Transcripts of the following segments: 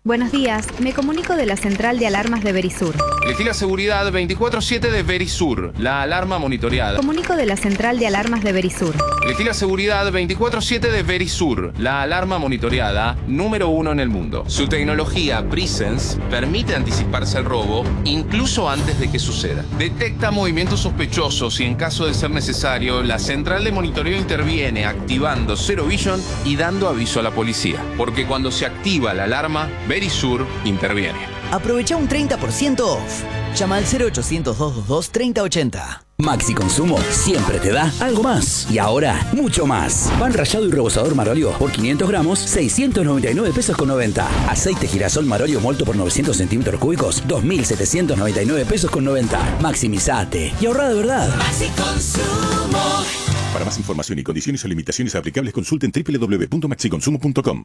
Buenos días, me comunico de la central de alarmas de Verisur. Vigila seguridad 24/7 de Verisur, la alarma monitoreada. Comunico de la central de alarmas de Verisur. Vigila seguridad 24/7 de Verisur, la alarma monitoreada número 1 en el mundo. Su tecnología Presence permite anticiparse al robo incluso antes de que suceda. Detecta movimientos sospechosos y en caso de ser necesario, la central de monitoreo interviene activando Zero Vision y dando aviso a la policía. Porque cuando se activa la alarma, Verisur interviene. Aprovecha un 30% off. Llama al 0800-222-3080. Maxi Consumo siempre te da algo más. Y ahora, mucho más. Pan rallado y rebozador Marolio por 500 gramos, 699 pesos con 90. Aceite girasol Marolio molto por 900 centímetros cúbicos, 2.799 pesos con 90. Maximizate y ahorra de verdad. Maxi Consumo. Para más información y condiciones o limitaciones aplicables, consulten www.maxiconsumo.com.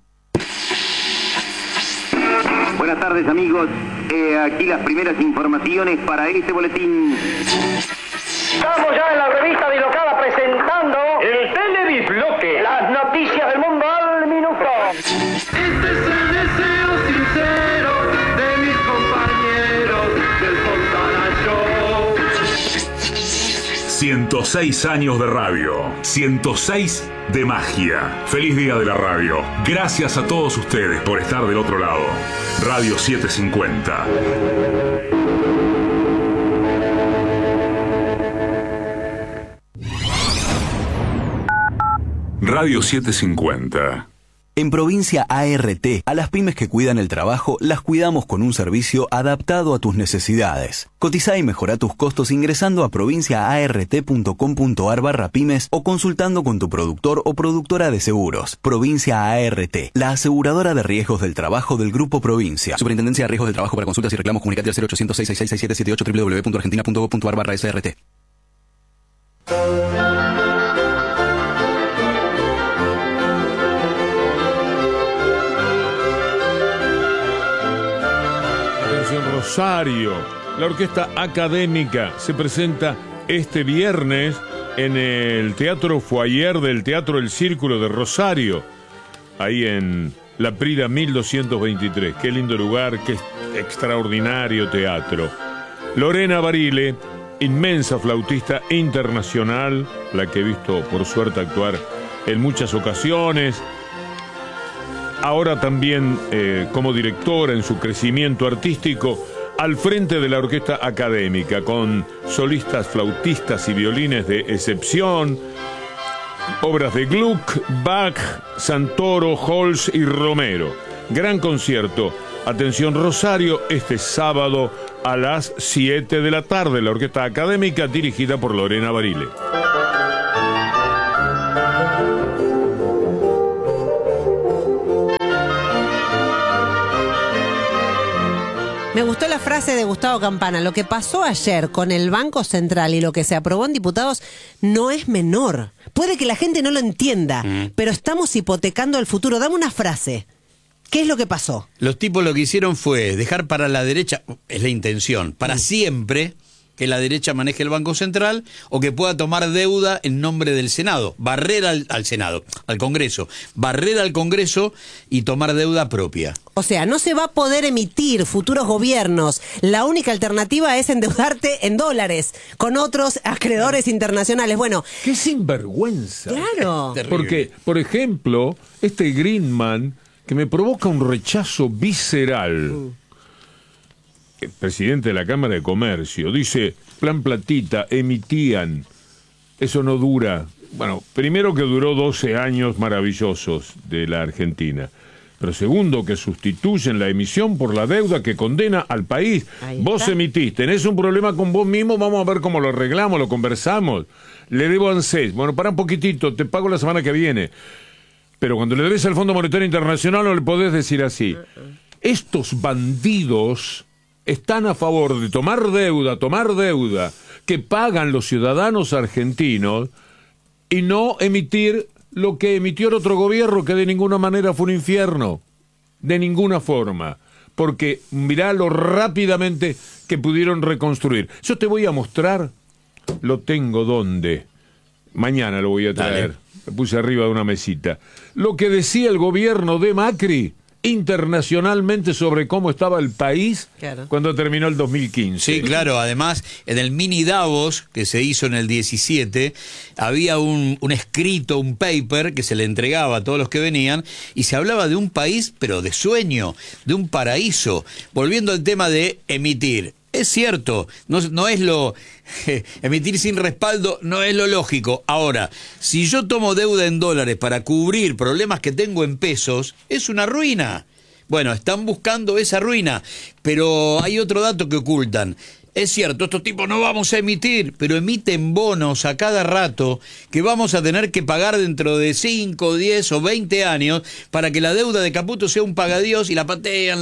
Buenas tardes, amigos. Aquí las primeras informaciones para este boletín. Estamos ya en la revista Bilocada presentando el Telebisbloque, las noticias del mundo al minuto. Este es el deseo sincero de mis compañeros del Fontana Show. 106 años de radio, 106 de magia. Feliz día de la radio. Gracias a todos ustedes por estar del otro lado. Radio 750. Radio 750. En Provincia ART, a las pymes que cuidan el trabajo, las cuidamos con un servicio adaptado a tus necesidades. Cotiza y mejora tus costos ingresando a provinciaart.com.ar/pymes o consultando con tu productor o productora de seguros. Provincia ART, la aseguradora de riesgos del trabajo del Grupo Provincia. Superintendencia de Riesgos del Trabajo. Para consultas y reclamos, comunicate al 0800-666-6778 www.argentina.gov.ar/SRT. Rosario, la Orquesta Académica se presenta este viernes en el Teatro Foyer del Teatro El Círculo de Rosario, ahí en La Prida 1223. Qué lindo lugar, qué extraordinario teatro. Lorena Barile, inmensa flautista internacional, la que he visto por suerte actuar en muchas ocasiones. Ahora también como directora en su crecimiento artístico al frente de la Orquesta Académica, con solistas, flautistas y violines de excepción, obras de Gluck, Bach, Santoro, Holst y Romero. Gran concierto. Atención Rosario, este sábado a las 7 de la tarde, la Orquesta Académica dirigida por Lorena Barile. Me gustó la frase de Gustavo Campana. Lo que pasó ayer con el Banco Central y lo que se aprobó en diputados no es menor. Puede que la gente no lo entienda, pero estamos hipotecando el futuro. Dame una frase. ¿Qué es lo que pasó? Los tipos lo que hicieron fue dejar para la derecha, es la intención, para siempre que la derecha maneje el Banco Central o que pueda tomar deuda en nombre del Senado, barrer al Senado, al Congreso, barrer al Congreso y tomar deuda propia. O sea, no se va a poder emitir futuros gobiernos. La única alternativa es endeudarte en dólares con otros acreedores internacionales. Bueno, ¡qué sinvergüenza! Claro. Porque, por ejemplo, este Greenman, que me provoca un rechazo visceral. El presidente de la Cámara de Comercio dice, plan platita, emitían, eso no dura. Bueno, primero que duró 12 años maravillosos de la Argentina, pero segundo que sustituyen la emisión por la deuda que condena al país. Vos emitís, tenés un problema con vos mismo, vamos a ver cómo lo arreglamos, lo conversamos. Le debo a ANSES, bueno, para un poquitito, te pago la semana que viene. Pero cuando le debes al Fondo Monetario Internacional no le podés decir así. Estos bandidos están a favor de tomar deuda que pagan los ciudadanos argentinos y no emitir lo que emitió el otro gobierno, que de ninguna manera fue un infierno, de ninguna forma, porque mirá lo rápidamente que pudieron reconstruir. Yo te voy a mostrar, lo tengo donde, mañana lo voy a traer, lo puse arriba de una mesita, lo que decía el gobierno de Macri internacionalmente sobre cómo estaba el país Claro. cuando terminó el 2015. Sí, claro. Además, en el mini Davos que se hizo en el 17, había un escrito, un paper que se le entregaba a todos los que venían y se hablaba de un país, pero de sueño, de un paraíso. Volviendo al tema de emitir. Es cierto, no es lo... emitir sin respaldo no es lo lógico. Ahora, si yo tomo deuda en dólares para cubrir problemas que tengo en pesos, es una ruina. Bueno, están buscando esa ruina, pero hay otro dato que ocultan. Es cierto, estos tipos no vamos a emitir, pero emiten bonos a cada rato que vamos a tener que pagar dentro de 5, 10 o 20 años para que la deuda de Caputo sea un pagadíos y la patean.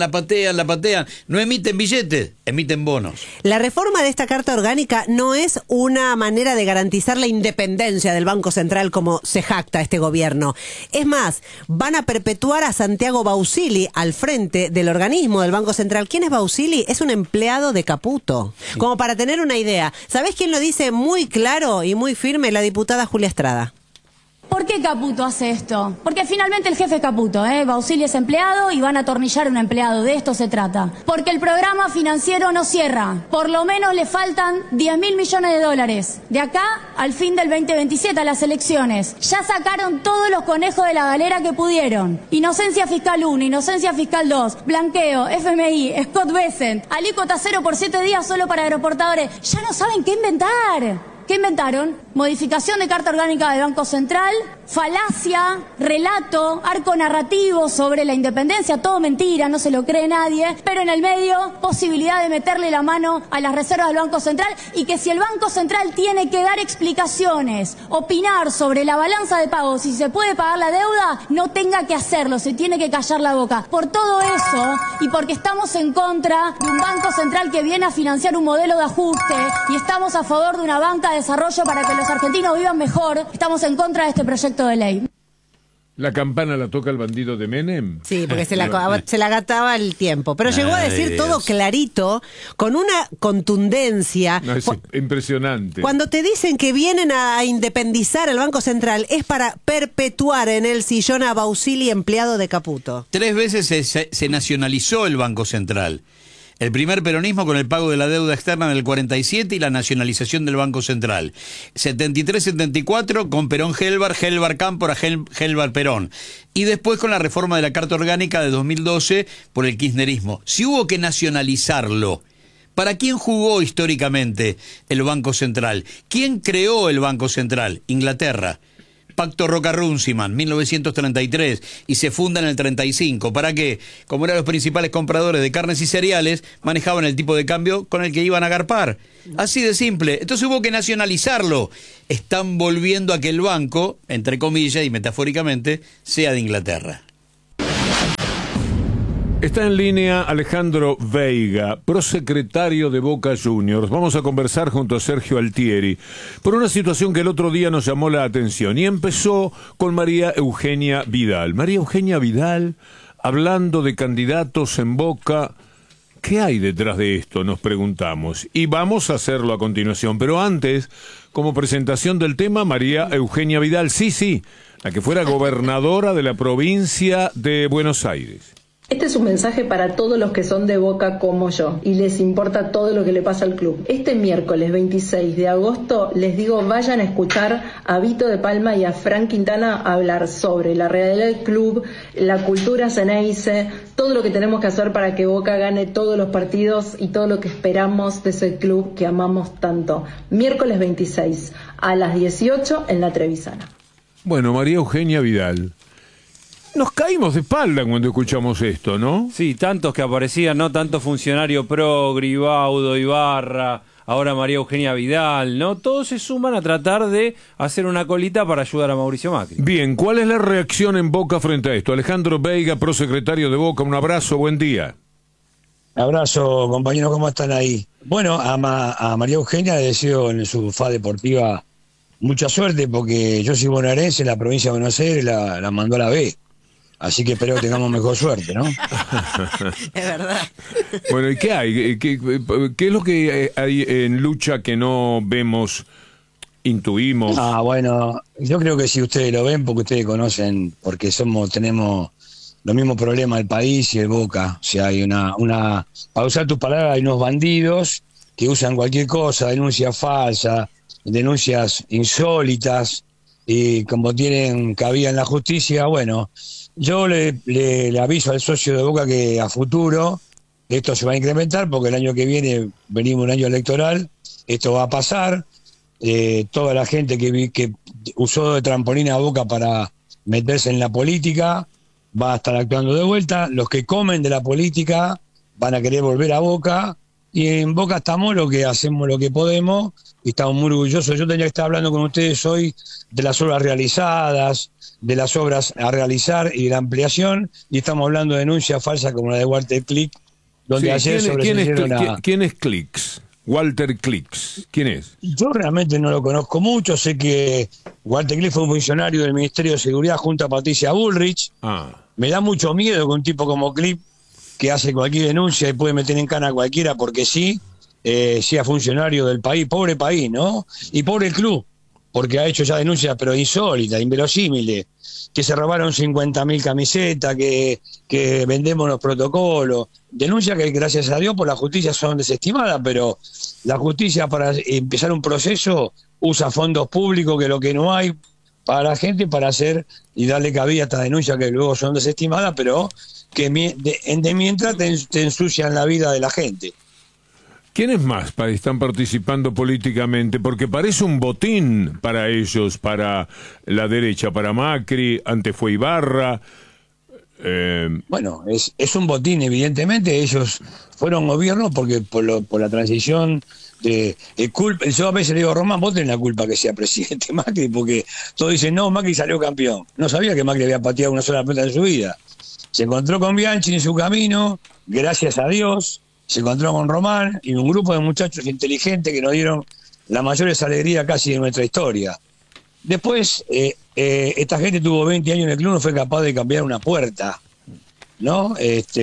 No emiten billetes, emiten bonos. La reforma de esta Carta Orgánica no es una manera de garantizar la independencia del Banco Central como se jacta este gobierno. Es más, van a perpetuar a Santiago Bausili al frente del organismo del Banco Central. ¿Quién es Bausili? Es un empleado de Caputo. Como para tener una idea. ¿Sabés quién lo dice muy claro y muy firme? La diputada Julia Estrada. ¿Por qué Caputo hace esto? Porque finalmente el jefe es Caputo, Bausili es empleado y van a atornillar a un empleado, de esto se trata. Porque el programa financiero no cierra, por lo menos le faltan 10.000 millones de dólares. De acá al fin del 2027, a las elecciones. Ya sacaron todos los conejos de la galera que pudieron. Inocencia fiscal 1, inocencia fiscal 2, blanqueo, FMI, Scott Bessent, alícuota 0 por 7 días solo para aeroportadores. Ya no saben qué inventar. ¿Qué inventaron? Modificación de Carta Orgánica del Banco Central, falacia, relato, arco narrativo sobre la independencia, todo mentira, no se lo cree nadie, pero en el medio, posibilidad de meterle la mano a las reservas del Banco Central y que si el Banco Central tiene que dar explicaciones, opinar sobre la balanza de pagos, si se puede pagar la deuda, no tenga que hacerlo, se tiene que callar la boca. Por todo eso, y porque estamos en contra de un Banco Central que viene a financiar un modelo de ajuste y estamos a favor de una banca de desarrollo para que los argentinos vivan mejor, estamos en contra de este proyecto de ley. ¿La campana la toca el bandido de Menem? Sí, porque se la gataba el tiempo. Pero llegó a decir Dios. todo clarito, con una contundencia. No, es impresionante. Cuando te dicen que vienen a independizar al Banco Central, es para perpetuar en el sillón a Bausili, empleado de Caputo. 3 veces se nacionalizó el Banco Central. El primer peronismo con el pago de la deuda externa en el 47 y la nacionalización del Banco Central. 73-74 con Perón-Gelbar, Gelbar-Cámpora, Gelbar-Perón. Y después con la reforma de la Carta Orgánica de 2012 por el kirchnerismo. Si hubo que nacionalizarlo, ¿para quién jugó históricamente el Banco Central? ¿Quién creó el Banco Central? Inglaterra. Pacto Roca-Runciman, 1933, y se funda en el 35. ¿Para qué? Como eran los principales compradores de carnes y cereales, manejaban el tipo de cambio con el que iban a agarpar. Así de simple. Entonces hubo que nacionalizarlo. Están volviendo a que el banco, entre comillas y metafóricamente, sea de Inglaterra. Está en línea Alejandro Veiga, prosecretario de Boca Juniors. Vamos a conversar junto a Sergio Altieri por una situación que el otro día nos llamó la atención y empezó con María Eugenia Vidal. María Eugenia Vidal, hablando de candidatos en Boca, ¿qué hay detrás de esto? Nos preguntamos. Y vamos a hacerlo a continuación. Pero antes, como presentación del tema, María Eugenia Vidal, sí, la que fuera gobernadora de la provincia de Buenos Aires. Este es un mensaje para todos los que son de Boca como yo y les importa todo lo que le pasa al club. Este miércoles 26 de agosto les digo vayan a escuchar a Vito de Palma y a Frank Quintana hablar sobre la realidad del club, la cultura Ceneice, todo lo que tenemos que hacer para que Boca gane todos los partidos y todo lo que esperamos de ese club que amamos tanto. Miércoles 26 a las 18 en la Trevisana. Bueno, María Eugenia Vidal. Nos caímos de espalda cuando escuchamos esto, ¿no? Sí, tantos que aparecían, ¿no? Tanto funcionario Progri, Baudo, Ibarra, ahora María Eugenia Vidal, ¿no? Todos se suman a tratar de hacer una colita para ayudar a Mauricio Macri. Bien, ¿cuál es la reacción en Boca frente a esto? Alejandro Veiga, prosecretario de Boca, un abrazo, buen día. Abrazo, compañeros, ¿cómo están ahí? Bueno, a María Eugenia le deseo en su FA deportiva mucha suerte porque yo soy bonaerense, la provincia de Buenos Aires la mandó a la B. Así que espero que tengamos mejor suerte, ¿no? Es verdad. Bueno, ¿y qué hay? ¿Qué es lo que hay en lucha que no vemos, intuimos? Bueno, yo creo que si ustedes lo ven, porque ustedes conocen, porque tenemos los mismos problemas del país y el Boca. O sea, hay para usar tus palabras, hay unos bandidos que usan cualquier cosa, denuncias falsas, denuncias insólitas, y como tienen cabida en la justicia, bueno, yo le aviso al socio de Boca que a futuro esto se va a incrementar, porque el año que viene venimos un año electoral, esto va a pasar. Toda la gente que usó de trampolín a Boca para meterse en la política va a estar actuando de vuelta. Los que comen de la política van a querer volver a Boca, y en Boca estamos lo que hacemos, lo que podemos, y estamos muy orgullosos. Yo tenía que estar hablando con ustedes hoy de las obras realizadas, de las obras a realizar y de la ampliación, y estamos hablando de denuncias falsas como la de Walter Click, donde ayer ¿Quién es Clicks? Walter Clicks, ¿quién es? Yo realmente no lo conozco mucho, sé que Walter Click fue un funcionario del Ministerio de Seguridad junto a Patricia Bullrich. Me da mucho miedo que un tipo como Click, que hace cualquier denuncia y puede meter en cana a cualquiera porque sí, sea funcionario del país, pobre país, ¿no? Y pobre el club, porque ha hecho ya denuncias pero insólitas, inverosímiles, que se robaron 50.000 camisetas, que vendemos los protocolos, denuncias que gracias a Dios por la justicia son desestimadas, pero la justicia para empezar un proceso usa fondos públicos, que lo que no hay para la gente, para hacer y darle cabida a estas denuncias que luego son desestimadas, pero que mientras te ensucian la vida de la gente. ¿Quiénes más están participando políticamente? Porque parece un botín para ellos, para la derecha, para Macri, antes fue Ibarra. Bueno, es un botín, evidentemente. Ellos fueron gobierno porque por la transición yo a veces le digo, Román, vos tenés la culpa que sea presidente Macri, porque todos dicen, no, Macri salió campeón. No sabía que Macri había pateado una sola pelota en su vida. Se encontró con Bianchi en su camino, gracias a Dios. Se encontró con Román y un grupo de muchachos inteligentes que nos dieron la mayores alegrías casi de nuestra historia. Después, esta gente tuvo 20 años en el club, no fue capaz de cambiar una puerta, ¿no?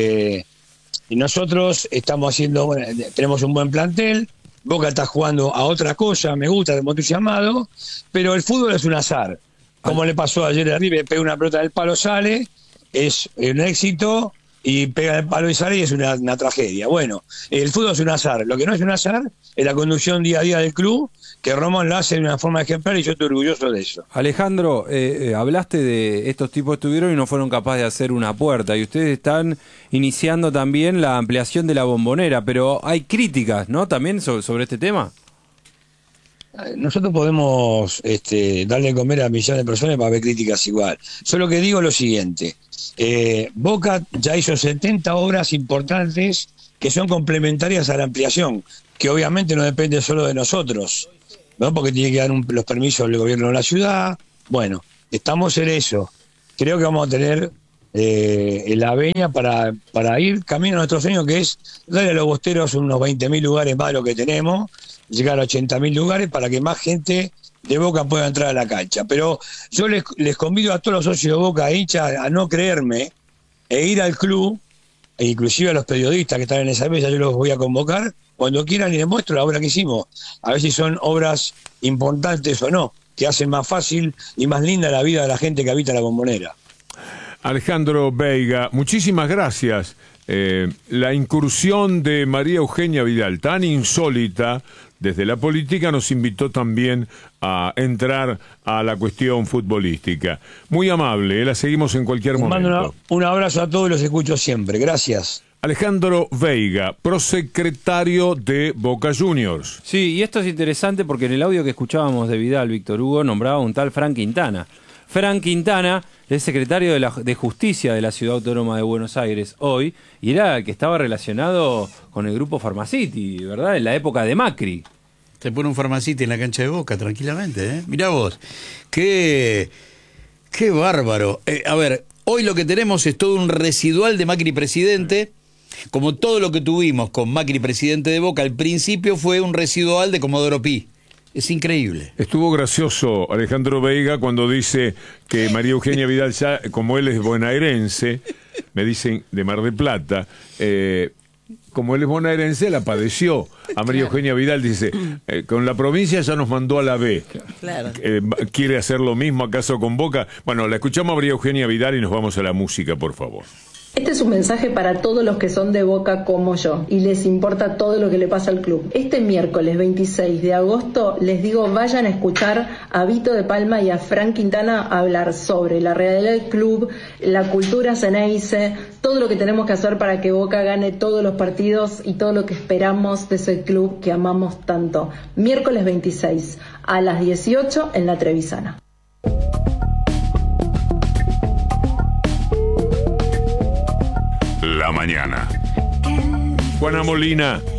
Y nosotros estamos haciendo, tenemos un buen plantel. Boca está jugando a otra cosa, me gusta, de entusiasmado, pero el fútbol es un azar. Como le pasó ayer a River, pega una pelota del palo, sale, es un éxito, y pega el palo y sale y es una tragedia. Bueno, el fútbol es un azar. Lo que no es un azar es la conducción día a día del club, que Román lo hace de una forma ejemplar y yo estoy orgulloso de eso. Alejandro, hablaste de estos tipos estuvieron y no fueron capaces de hacer una puerta, y ustedes están iniciando también la ampliación de la Bombonera, pero hay críticas, ¿no? También sobre este tema. Nosotros podemos darle de comer a millones de personas para ver críticas igual. Solo que digo lo siguiente. Boca ya hizo 70 obras importantes que son complementarias a la ampliación, que obviamente no depende solo de nosotros, ¿no? Porque tiene que dar los permisos del gobierno de la ciudad. Bueno, estamos en eso. Creo que vamos a tener la veña para ir camino a nuestro sueño, que es darle a los bosteros unos 20.000 lugares más de lo que tenemos, llegar a 80.000 lugares para que más gente de Boca pueda entrar a la cancha. Pero yo les convido a todos los socios de Boca, hinchas, a no creerme e ir al club, e inclusive a los periodistas que están en esa mesa, yo los voy a convocar cuando quieran y les muestro la obra que hicimos, a ver si son obras importantes o no, que hacen más fácil y más linda la vida de la gente que habita la Bombonera. Alejandro Veiga, muchísimas gracias. La incursión de María Eugenia Vidal, tan insólita desde la política, nos invitó también a entrar a la cuestión futbolística. Muy amable, la seguimos en cualquier momento. Mando un abrazo a todos y los escucho siempre. Gracias. Alejandro Veiga, prosecretario de Boca Juniors. Sí, y esto es interesante porque en el audio que escuchábamos de Vidal, Víctor Hugo nombraba un tal Frank Quintana. Frank Quintana es secretario de Justicia de la Ciudad Autónoma de Buenos Aires hoy, y era el que estaba relacionado con el grupo Pharmacity, ¿verdad? En la época de Macri. Te pone un Pharmacity en la cancha de Boca, tranquilamente, ¿eh? Mirá vos, qué bárbaro. A ver, hoy lo que tenemos es todo un residual de Macri presidente, como todo lo que tuvimos con Macri presidente de Boca, al principio fue un residual de Comodoro Pi. Es increíble. Estuvo gracioso Alejandro Veiga cuando dice que María Eugenia Vidal, ya, como él es bonaerense, me dicen de Mar del Plata, como él es bonaerense, la padeció. A María Eugenia Vidal dice, con la provincia ya nos mandó a la B. Claro. ¿Quiere hacer lo mismo acaso con Boca? Bueno, la escuchamos a María Eugenia Vidal y nos vamos a la música, por favor. Este es un mensaje para todos los que son de Boca como yo y les importa todo lo que le pasa al club. Este miércoles 26 de agosto les digo vayan a escuchar a Vito de Palma y a Frank Quintana hablar sobre la realidad del club, la cultura Ceneice, todo lo que tenemos que hacer para que Boca gane todos los partidos y todo lo que esperamos de ese club que amamos tanto. Miércoles 26 a las 18 en la Trevisana. La mañana. Juana Molina,